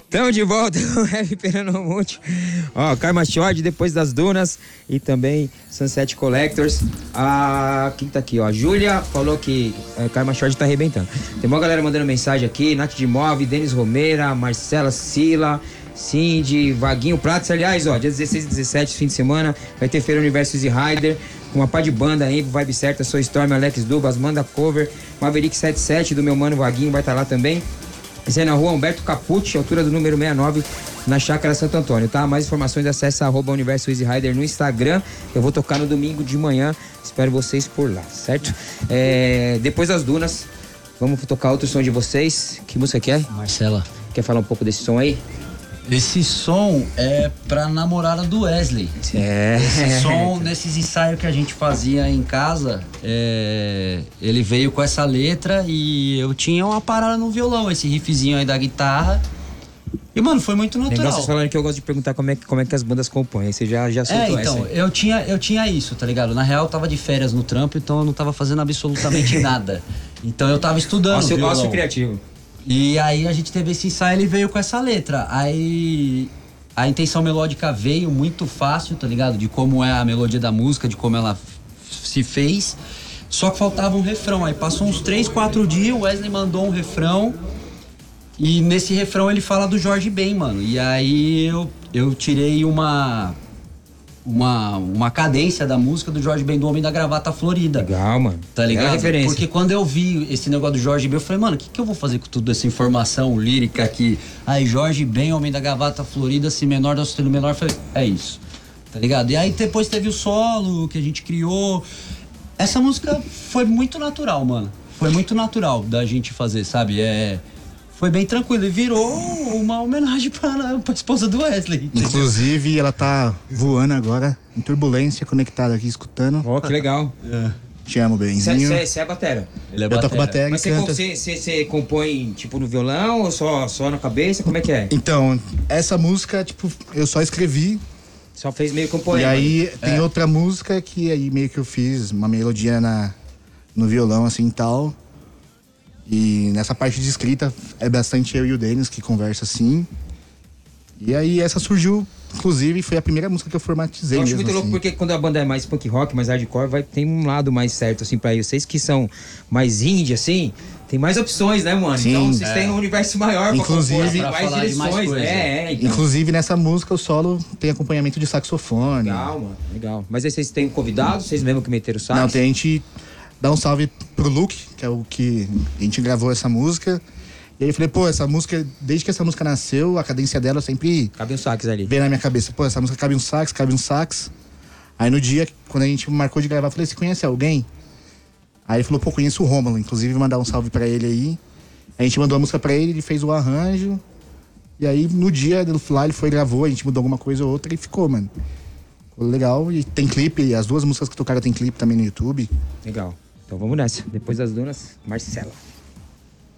Estamos de volta com o Rap Pernambuco. Ó, Karma Short, Depois das Dunas e também Sunset Collectors. Quem tá aqui, ó? Júlia falou que Karma Short tá arrebentando. Tem uma galera mandando mensagem aqui. Nath de Move, Denis Romeira, Marcela Sila, Cindy, Vaguinho Pratos. Aliás, ó, dia 16 e 17, fim de semana, vai ter Feira Universo Easy Rider. Uma pá de banda aí, Vibe Certa, Soul Storm, Alex Dubas, Manda Cover, Maverick 77 do meu mano Vaguinho vai estar lá também. Esse é na rua Humberto Capucci, altura do número 69, na Chácara Santo Antônio, tá? Mais informações acessa @Universo Easy Rider no Instagram. Eu vou tocar no domingo de manhã, espero vocês por lá, certo? Depois das Dunas, vamos tocar outro som de vocês. Que música que é? Marcela. Quer falar um pouco desse som aí? Esse som é pra namorada do Wesley. Esse som, nesses ensaios que a gente fazia em casa, ele veio com essa letra e eu tinha uma parada no violão, esse riffzinho aí da guitarra. E, mano, foi muito natural. Vocês falando que eu gosto de perguntar como é que as bandas compõem. Aí você já soltou essa. Então, eu tinha isso, tá ligado? Na real, eu tava de férias no trampo, então eu não tava fazendo absolutamente nada. Então eu tava estudando violão. Ócio criativo. E aí a gente teve esse ensaio, ele veio com essa letra. Aí a intenção melódica veio muito fácil, tá ligado? De como é a melodia da música, de como ela se fez. Só que faltava um refrão. Aí passou uns 3, 4 dias, o Wesley mandou um refrão. E nesse refrão ele fala do Jorge Ben, mano. E aí eu tirei uma cadência da música do Jorge Ben, do Homem da Gravata Florida. Legal, mano. Tá ligado? É referência. Porque quando eu vi esse negócio do Jorge Ben, eu falei, mano, o que eu vou fazer com toda essa informação lírica aqui? Aí, Jorge Ben, Homem da Gravata Florida, Si menor, Dó sustenido menor, eu falei, é isso. Tá ligado? E aí depois teve o solo que a gente criou. Essa música foi muito natural, mano. Foi muito natural da gente fazer, sabe? Foi bem tranquilo e virou uma homenagem pra esposa do Wesley. Entendeu? Inclusive, ela tá voando agora, em turbulência, conectada aqui, escutando. Ó, que legal. Te amo, Benzinho. Você é batera? Ele é Eu toco batera e Mas canta. você compõe, tipo, no violão ou só na cabeça? Como é que é? Então, essa música, tipo, eu só escrevi. Só fez meio compoema. E aí, tem outra música que aí meio que eu fiz uma melodia no violão, assim, e tal. E nessa parte de escrita é bastante eu e o Denis que conversa assim. E aí essa surgiu, inclusive, foi a primeira música que eu formatizei. Eu acho mesmo, muito louco assim. porque quando a banda é mais punk rock, mais hardcore, tem um lado mais certo, assim, pra vocês que são mais indie, assim, tem mais opções, né, mano? Sim, então vocês têm um universo maior Inclusive, pra compor, pra mais falar de mais direções. coisa. Então. Inclusive nessa música o solo tem acompanhamento de saxofone. Legal, mano, legal. Mas aí vocês têm convidados, vocês mesmo que meteram o sax? Não, a gente dá um salve pro Luke, que é o que a gente gravou essa música. E aí eu falei, pô, essa música, desde que essa música nasceu, a cadência dela sempre Cabe um sax ali. veio na minha cabeça. Pô, essa música cabe um sax. Aí no dia, quando a gente marcou de gravar, eu falei, você conhece alguém? Aí ele falou, pô, conheço o Rômulo, inclusive mandar um salve pra ele aí. A gente mandou a música pra ele fez o arranjo. E aí no dia lá ele foi e gravou, a gente mudou alguma coisa ou outra e ficou, mano. Ficou legal. E tem clipe, as duas músicas que tocaram tem clipe também no YouTube. Legal. Então vamos nessa. Depois das Dunas, Marcela.